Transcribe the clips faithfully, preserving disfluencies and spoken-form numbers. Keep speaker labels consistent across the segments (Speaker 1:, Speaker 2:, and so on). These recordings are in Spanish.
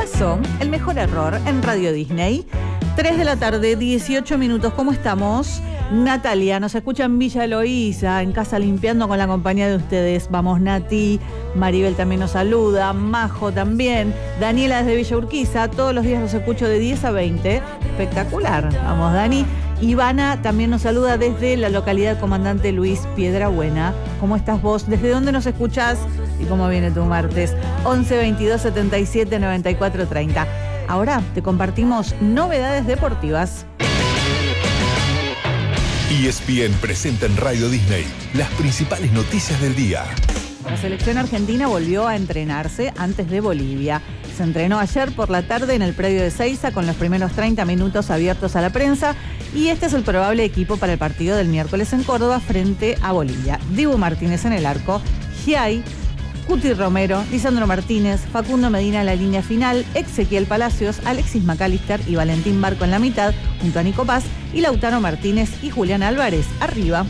Speaker 1: pasó? El mejor error en Radio Disney. tres de la tarde, dieciocho minutos. ¿Cómo estamos? Natalia nos escucha en Villa Eloísa, en casa limpiando con la compañía de ustedes. Vamos, Nati. Maribel también nos saluda. Majo también. Daniela desde Villa Urquiza. Todos los días los escucho de diez a veinte. Espectacular. Vamos, Dani. Ivana también nos saluda desde la localidad Comandante Luis Piedrabuena. ¿Cómo estás vos? ¿Desde dónde nos escuchás? ¿Y cómo viene tu martes? once veintidós setenta y siete noventa y cuatro treinta. Ahora te compartimos novedades deportivas.
Speaker 2: E S P N presenta en Radio Disney las principales noticias del día.
Speaker 1: La selección argentina volvió a entrenarse antes de Bolivia. Se entrenó ayer por la tarde en el predio de Ezeiza con los primeros treinta minutos abiertos a la prensa y este es el probable equipo para el partido del miércoles en Córdoba frente a Bolivia. Dibu Martínez en el arco, Giai, Cuti Romero, Lisandro Martínez, Facundo Medina en la línea final, Ezequiel Palacios, Alexis McAllister y Valentín Barco en la mitad, junto a Nico Paz y Lautaro Martínez y Julián Álvarez arriba.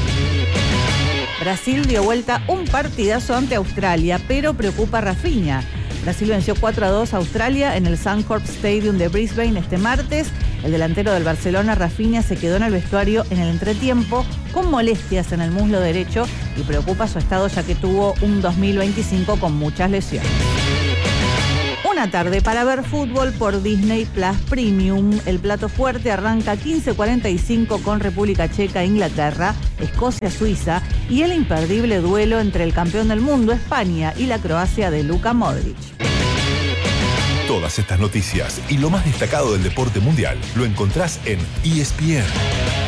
Speaker 1: Brasil dio vuelta un partidazo ante Australia, pero preocupa a Rafinha. Brasil venció cuatro a dos a Australia en el Suncorp Stadium de Brisbane este martes. El delantero del Barcelona, Rafinha, se quedó en el vestuario en el entretiempo con molestias en el muslo derecho y preocupa su estado ya que tuvo un dos mil veinticinco con muchas lesiones. Una tarde para ver fútbol por Disney Plus Premium. El plato fuerte arranca quince cuarenta y cinco con República Checa e Inglaterra, Escocia, Suiza y el imperdible duelo entre el campeón del mundo, España, y la Croacia de Luka Modric.
Speaker 2: Todas estas noticias y lo más destacado del deporte mundial lo encontrás en E S P N.